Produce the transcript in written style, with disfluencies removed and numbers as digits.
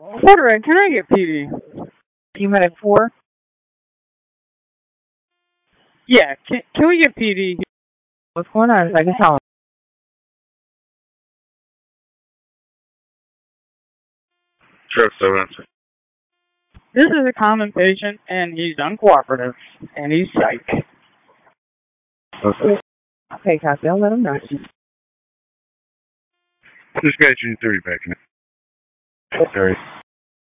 Porter, can I get PD? You had 4? Yeah, can we get PD? What's going on? I can tell. Sure, 7. This is a common patient, and he's uncooperative, and he's psych. Okay, copy. I'll let him know. Just got you 30 back now. Sorry.